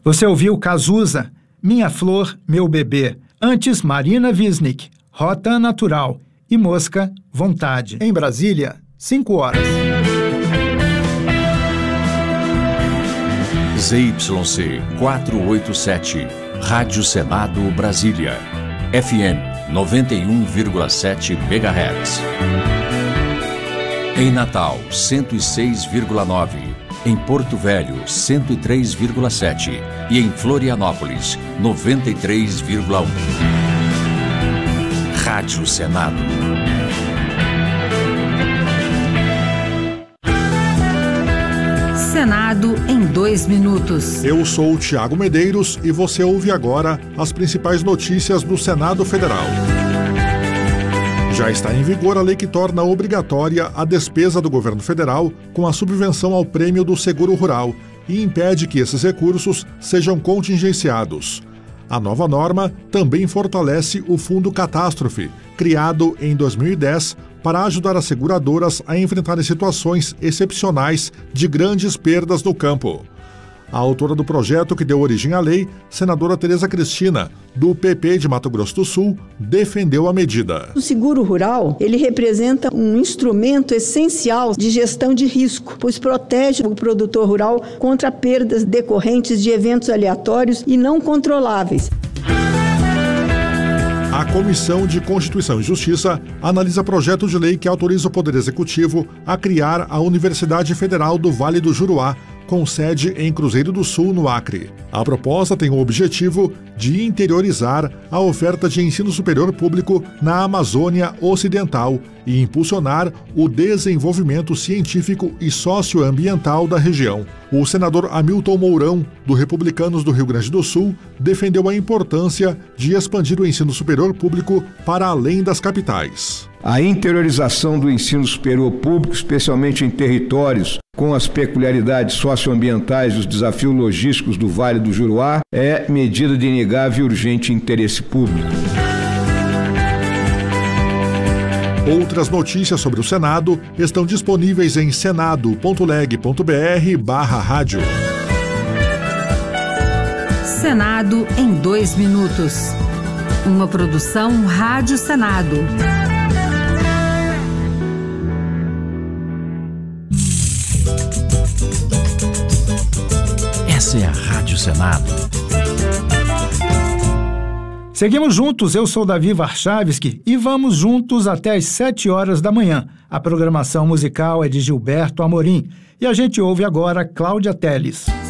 Você ouviu Cazuza, Minha Flor, Meu Bebê. Antes, Marina Wisnik, Rota Natural. E Mosca, Vontade. Em Brasília, 5 horas. ZYC 487, Rádio Senado Brasília. FM 91,7 MHz. Em Natal, 106,9. Em Porto Velho, 103,7. E em Florianópolis, 93,1. Rádio Senado. Senado em 2 minutos. Eu sou o Tiago Medeiros e você ouve agora as principais notícias do Senado Federal. Já está em vigor a lei que torna obrigatória a despesa do governo federal com a subvenção ao prêmio do seguro rural e impede que esses recursos sejam contingenciados. A nova norma também fortalece o Fundo Catástrofe, criado em 2010 para ajudar as seguradoras a enfrentarem situações excepcionais de grandes perdas no campo. A autora do projeto que deu origem à lei, senadora Tereza Cristina, do PP de Mato Grosso do Sul, defendeu a medida. O seguro rural, ele representa um instrumento essencial de gestão de risco, pois protege o produtor rural contra perdas decorrentes de eventos aleatórios e não controláveis. A Comissão de Constituição e Justiça analisa projeto de lei que autoriza o Poder Executivo a criar a Universidade Federal do Vale do Juruá, com sede em Cruzeiro do Sul, no Acre. A proposta tem o objetivo de interiorizar a oferta de ensino superior público na Amazônia Ocidental e impulsionar o desenvolvimento científico e socioambiental da região. O senador Hamilton Mourão, do Republicanos do Rio Grande do Sul, defendeu a importância de expandir o ensino superior público para além das capitais. A interiorização do ensino superior público, especialmente em territórios com as peculiaridades socioambientais e os desafios logísticos do Vale do Juruá, é medida de inegável e urgente interesse público. Outras notícias sobre o Senado estão disponíveis em senado.leg.br/rádio. Senado em 2 minutos. Uma produção Rádio Senado. Essa é a Rádio Senado. Seguimos juntos, eu sou Davi Warchavski e vamos juntos até às 7 horas da manhã. A programação musical é de Gilberto Amorim e a gente ouve agora Cláudia Telles.